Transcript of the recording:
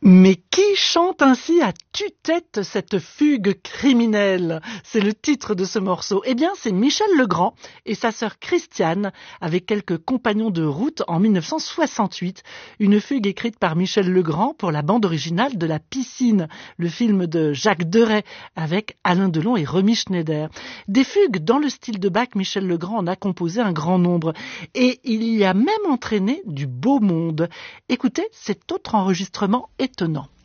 Mais qui chante ainsi à tue-tête cette fugue criminelle? C'est le titre de ce morceau. Eh bien, c'est Michel Legrand et sa sœur Christiane avec quelques compagnons de route en 1968. Une fugue écrite par Michel Legrand pour la bande originale de La Piscine, le film de Jacques Deray avec Alain Delon et Romy Schneider. Des fugues dans le style de Bach, Michel Legrand en a composé un grand nombre. Et il y a même entraîné du beau monde. Écoutez cet autre enregistrement étonnant.